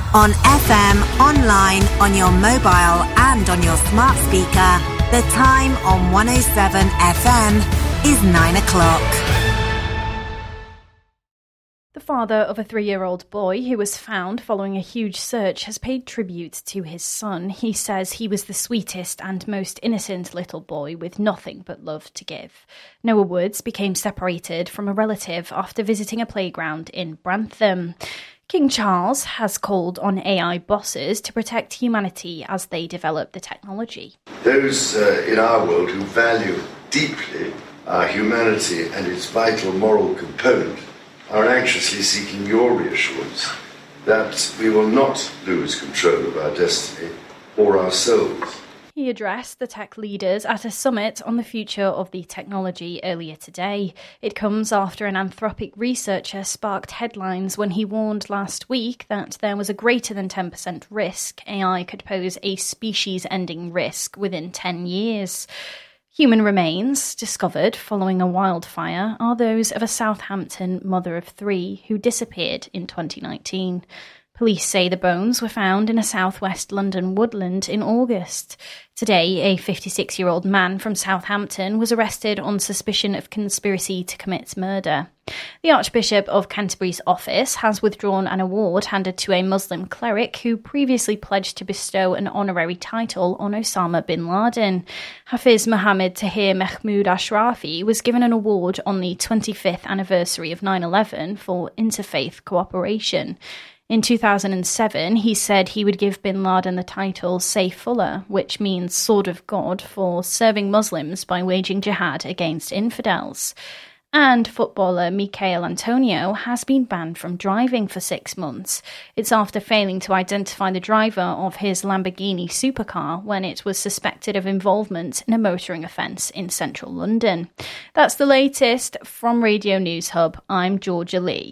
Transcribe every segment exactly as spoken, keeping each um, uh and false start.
On F M, online, on your mobile and on your smart speaker, the time on one oh seven F M is nine o'clock. The father of a three-year-old boy who was found following a huge search has paid tribute to his son. He says he was the sweetest and most innocent little boy with nothing but love to give. Noah Woods became separated from a relative after visiting a playground in Brantham. King Charles has called on A I bosses to protect humanity as they develop the technology. Those uh, in our world who value deeply our humanity and its vital moral component are anxiously seeking your reassurance that we will not lose control of our destiny or our souls. He addressed the tech leaders at a summit on the future of the technology earlier today. It comes after an Anthropic researcher sparked headlines when he warned last week that there was a greater than ten percent risk A I could pose a species-ending risk within ten years. Human remains, discovered following a wildfire, are those of a Southampton mother of three who disappeared in twenty nineteen. Police say the bones were found in a southwest London woodland in August. Today, a fifty-six-year-old man from Southampton was arrested on suspicion of conspiracy to commit murder. The Archbishop of Canterbury's office has withdrawn an award handed to a Muslim cleric who previously pledged to bestow an honorary title on Osama bin Laden. Hafiz Mohammed Tahir Mahmoud Ashrafi was given an award on the twenty-fifth anniversary of nine eleven for interfaith cooperation. In two thousand seven, he said he would give bin Laden the title Sayfullah, which means Sword of God, for serving Muslims by waging jihad against infidels. And footballer Michail Antonio has been banned from driving for six months. It's after failing to identify the driver of his Lamborghini supercar when it was suspected of involvement in a motoring offence in central London. That's the latest from Radio News Hub. I'm Georgia Lee.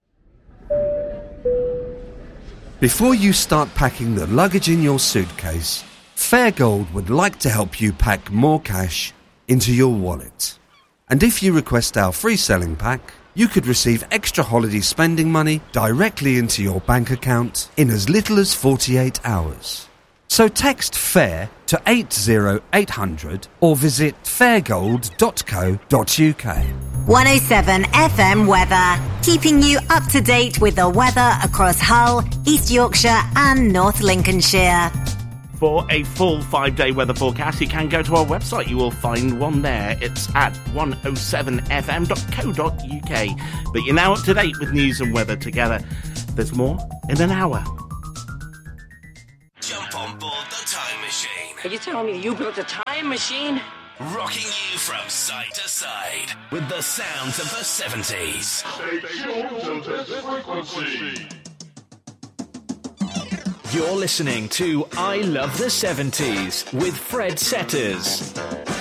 Before you start packing the luggage in your suitcase, Fairgold would like to help you pack more cash into your wallet. And if you request our free selling pack, you could receive extra holiday spending money directly into your bank account in as little as forty-eight hours. So text FAIR to eight oh eight hundred or visit fairgold dot co dot uk. one oh seven F M weather, keeping you up to date with the weather across Hull, East Yorkshire and North Lincolnshire. For a full five-day weather forecast, you can go to our website. You will find one there. It's at one oh seven f m dot co dot uk. But you're now up to date with news and weather together. There's more in an hour. Jump on board the time machine. Are you telling me you built a time machine? Rocking you from side to side with the sounds of the seventies. Stay tuned to this frequency. You're listening to I Love the seventies with Fred Setters.